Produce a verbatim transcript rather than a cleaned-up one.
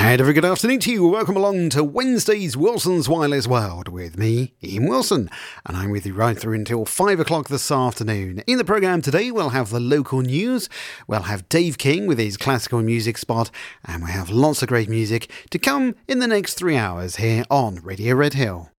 And a very good afternoon to you. Welcome along to Wednesday's Wilson's Wireless World with me, Ian Wilson. And I'm with you right through until five o'clock this afternoon. In the programme today, we'll have the local news, we'll have Dave King with his classical music spot, and we have lots of great music to come in the next three hours here on Radio Red Hill.